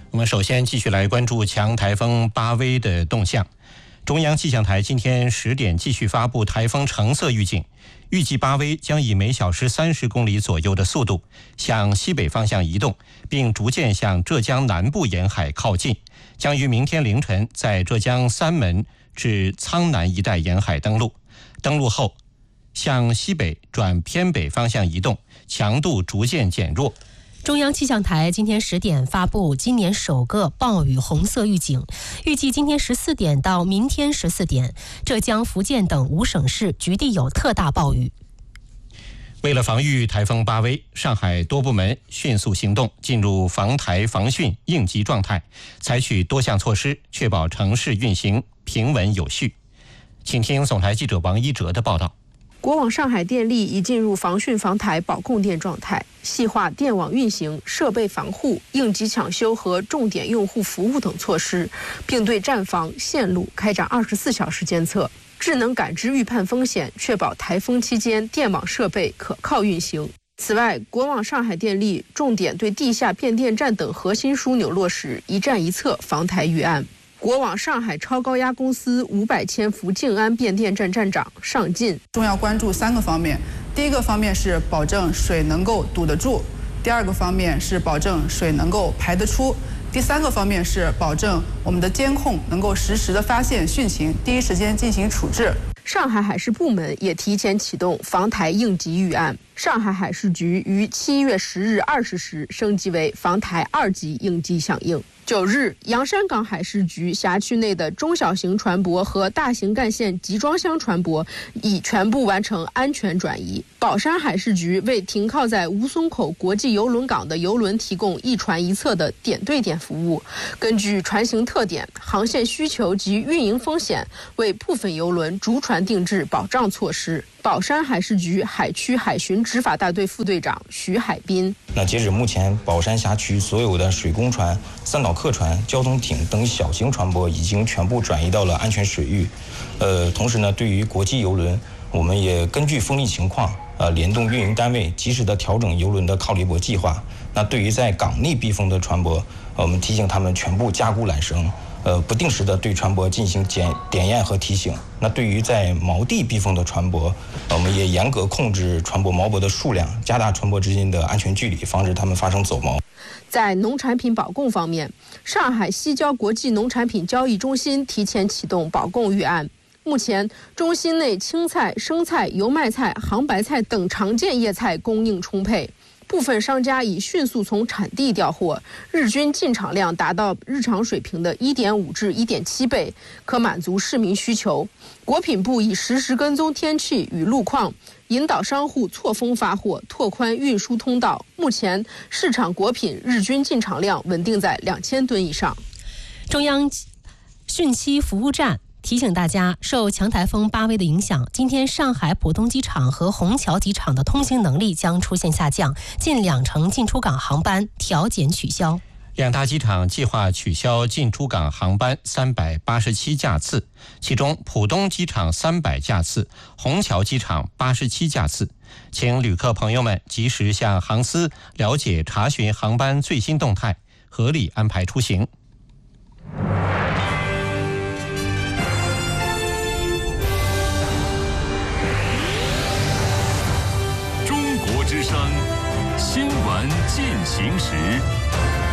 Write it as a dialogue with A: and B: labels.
A: 我们首先继续来关注强台风巴威的动向。中央气象台今天10点继续发布台风橙色预警，预计巴威将以每小时30公里左右的速度向西北方向移动，并逐渐向浙江南部沿海靠近，将于明天凌晨在浙江三门至苍南一带沿海登陆。登陆后向西北转偏北方向移动，强度逐渐减弱。
B: 中央气象台今天10点发布今年首个暴雨红色预警，预计今天14点到明天14点，浙江、福建等5省市局地有特大暴雨。
A: 为了防御台风巴威，上海多部门迅速行动，进入防台防汛应急状态，采取多项措施，确保城市运行平稳有序。请听总台记者王一哲的报道。
C: 国网上海电力已进入防汛防台保供电状态，细化电网运行、设备防护、应急抢修和重点用户服务等措施，并对站房、线路开展24小时监测，智能感知预判风险，确保台风期间电网设备可靠运行。此外，国网上海电力重点对地下变电站等核心枢纽落实一站一测防台预案。国网上海超高压公司500千伏静安变电站站长尚进
D: 重要关注3个方面。第一个方面是保证水能够堵得住，第二个方面是保证水能够排得出，第3个方面是保证我们的监控能够实时的发现汛情，第一时间进行处置。
C: 上海海事部门也提前启动防台应急预案，上海海事局于7月10日20时升级为防台2级应急响应。9日，洋山港海事局辖区内的中小型船舶和大型干线集装箱船舶已全部完成安全转移。宝山海事局为停靠在吴淞口国际邮轮港的邮轮提供一船一测的点对点服务，根据船型特点、航线需求及运营风险，为部分邮轮逐船定制保障措施。宝山海事局海区海巡执法大队副队长徐海滨：
E: 截止目前，宝山辖区所有的水工船、三岛客船、交通艇等小型船舶已经全部转移到了安全水域。同时呢，对于国际邮轮，我们也根据风力情况，联动运营单位及时的调整邮轮的靠离泊计划。那对于在港内避风的船舶，我们提醒他们全部加固缆绳。不定时的对船舶进行点验和提醒。那对于在锚地避风的船舶，我们也严格控制船舶锚泊的数量，加大船舶之间的安全距离，防止它们发生走锚。
C: 在农产品保供方面，上海西郊国际农产品交易中心提前启动保供预案。目前，中心内青菜、生菜、油麦菜、杭白菜等常见叶菜供应充沛。部分商家已迅速从产地调货，日均进场量达到日常水平的1.5至1.7倍，可满足市民需求。国品部已实时跟踪天气与路况，引导商户错峰发货，拓宽运输通道。目前，市场果品日均进场量稳定在2000吨以上。
B: 中央汛期服务站提醒大家，受强台风巴威的影响，今天上海浦东机场和虹桥机场的通行能力将出现下降，近20%进出港航班调减取消。
A: 两大机场计划取消进出港航班387架次，其中浦东机场300架次，虹桥机场87架次。请旅客朋友们及时向航司了解查询航班最新动态，合理安排出行。
F: 之声新闻进行时。